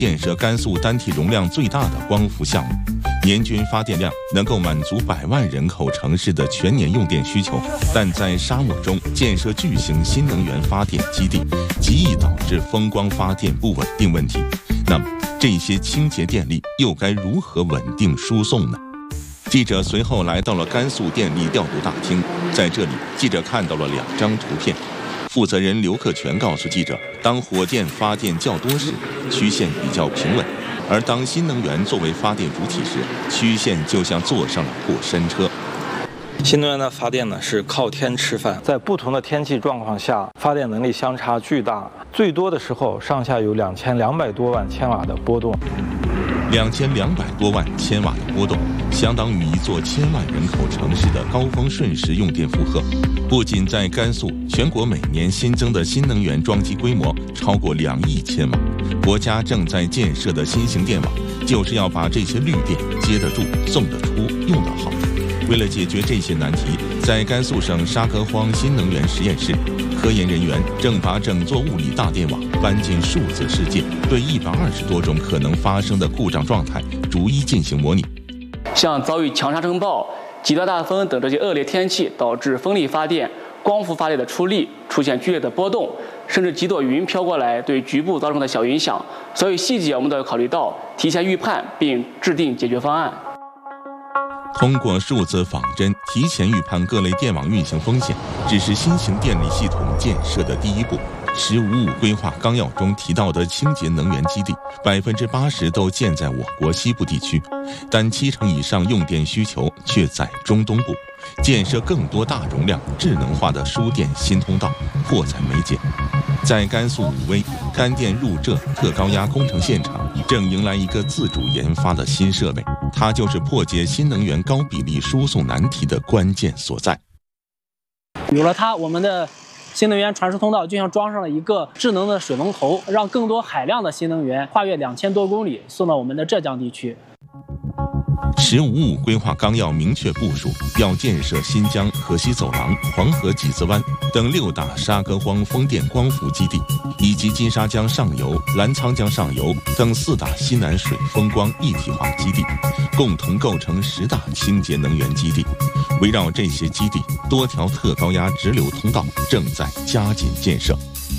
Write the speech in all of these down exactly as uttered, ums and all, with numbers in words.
建设甘肃单体容量最大的光伏项目，年均发电量能够满足百万人口城市的全年用电需求。但在沙漠中建设巨型新能源发电基地，极易导致风光发电不稳定问题。那么，这些清洁电力又该如何稳定输送呢？记者随后来到了甘肃电力调度大厅，在这里，记者看到了两张图片。负责人刘克全告诉记者，当火电发电较多时，曲线比较平稳；而当新能源作为发电主体时，曲线就像坐上了过山车。 新能源的发电呢是靠天吃饭，在不同的天气状况下，发电能力相差巨大，最多的时候上下有两千两百多万千瓦的波动。 两千两百多万千瓦的波动，相当于一座千万人口城市的高峰瞬时用电负荷。不仅在甘肃，全国每年新增的新能源装机规模超过两亿千瓦。国家正在建设的新型电网，就是要把这些绿电接得住、送得出、用得好。为了解决这些难题，在甘肃省沙河荒新能源实验室，科研人员正把整座物理大电网搬进数字世界，对一百二十多种可能发生的故障状态逐一进行模拟。 像遭遇强沙尘暴、极端大风等这些恶劣天气导致风力发电、光伏发电的出力出现剧烈的波动，甚至几朵云飘过来对局部造成的小影响。所以细节我们都要考虑到，提前预判并制定解决方案。 通过数字仿真提前预判各类电网运行风险，只是新型电力系统建设的第一步。十五五规划纲要中提到的清洁能源基地，百分之八十都建在我国西部地区，但七成以上用电需求却在中东部。建设更多大容量、智能化的输电新通道迫在眉睫。在甘肃武威，干电入浙特高压工程现场正迎来一个自主研发的新设备，它就是破解新能源高比例输送难题的关键所在。 有了它，我们的新能源传输通道就像装上了一个智能的水龙头，让更多海量的新能源跨越两千多公里送到我们的浙江地区。 十五五规划纲要明确部署，要建设新疆河西走廊、黄河几子湾等六大沙河荒风电光伏基地，以及金沙江上游、澜沧江上游等四大西南水风光一体化基地，共同构成十大清洁能源基地。围绕这些基地，多条特高压直流通道正在加紧建设。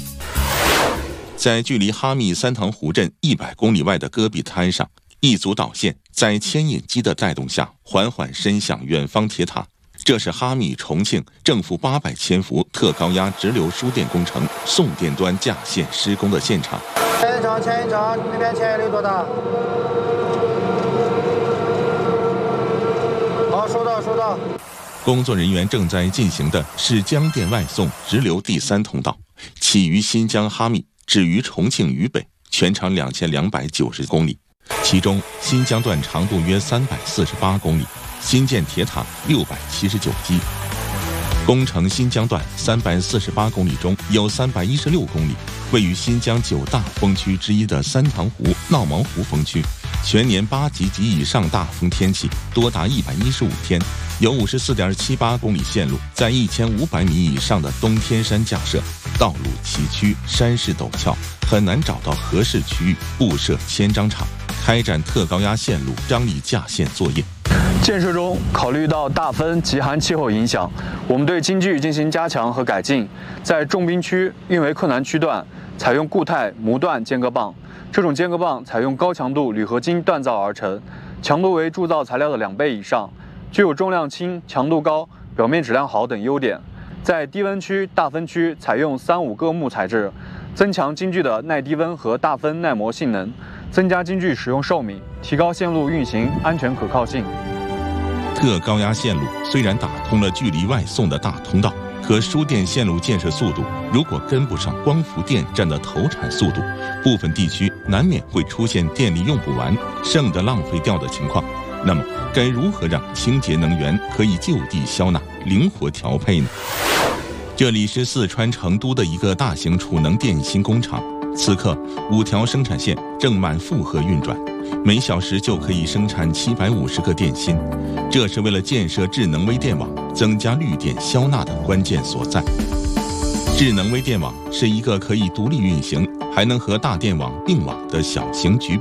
在距离哈密三塘湖镇一百公里外的戈壁滩上，一组导线在牵引机的带动下缓缓伸向远方铁塔。这是哈密重庆正负八百千伏特高压直流输电工程送电端架线施工的现场。 前一场，前一场，那边前力多大？好，收到，收到。 工作人员正在进行的是江电外送直流第三通道，起于新疆哈密，止于重庆渝北，全长两千两百九十公里。其中新疆段长度约三百四十八公里，新建铁塔六百七十九基。工程新疆段三百四十八公里中有三百一十六公里位于新疆九大风区之一的三塘湖、闹毛湖风区，全年八级及以上大风天气多达一百一十五天，有五十四点七八公里线路在一千五百米以上的东天山架设，道路崎岖，山势陡峭，很难找到合适区域布设千张场，开展特高压线路张力架线作业。 建设中考虑到大风、极寒气候影响，我们对京距进行加强和改进。在重冰区、运维困难区段，采用固态模段间隔棒。这种间隔棒采用高强度铝合金锻造而成，强度为铸造材料的两倍以上，具有重量轻、强度高、表面质量好等优点。在低温区、大风区采用三五铬木材质，增强京距的耐低温和大风耐磨性能，增加京距使用寿命，提高线路运行安全可靠性。 特高压线路虽然打通了距离外送的大通道，可输电线路建设速度如果跟不上光伏电站的投产速度，部分地区难免会出现电力用不完、剩的浪费掉的情况。那么，该如何让清洁能源可以就地消纳、灵活调配呢？这里是四川成都的一个大型储能电芯工厂，此刻五条生产线正满负荷运转，每小时就可以生产七百五十个电芯。这是为了建设智能微电网、增加绿电消纳的关键所在。智能微电网是一个可以独立运行、 还能和大电网并网的小型局。